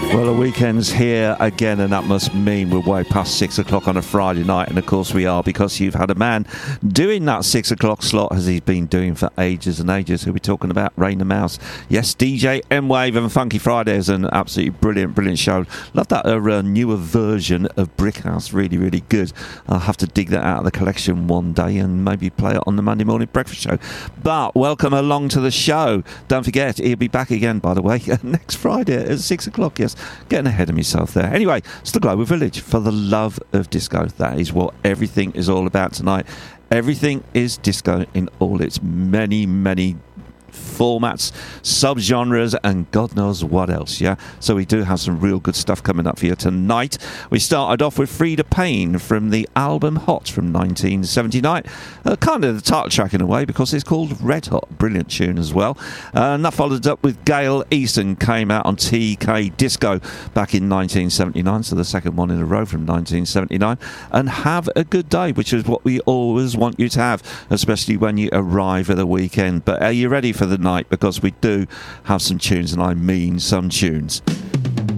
Well, the weekend's here again, and that must mean we're way past 6 o'clock on a Friday night, and of course we are, because you've had a man doing that 6 o'clock slot as he's been doing for ages and ages. Who'll be talking about Rain the Mouse. Yes, DJ M-Wave and Funky Friday is an absolutely brilliant show. Love that newer version of Brick House, really good. I'll have to dig that out of the collection one day and maybe play it on the Monday morning breakfast show. But welcome along to the show. Don't forget, he'll be back again, by the way, next Friday at 6 o'clock. Yes, getting ahead of myself there. Anyway, it's the Global Village for the love of disco. That is what everything is all about tonight. Everything is disco in all its many formats, subgenres, and God knows what else, yeah? So we do have some real good stuff coming up for you tonight. We started off with Frida Payne from the album Hot from 1979. Kind of the title track in a way, because it's called Red Hot. Brilliant tune as well. And that followed up with Gail Easton, came out on TK Disco back in 1979, so the second one in a row from 1979. And Have a Good Day, which is what we always want you to have, especially when you arrive at the weekend. But are you ready for the night? Because we do have some tunes, and I mean some tunes.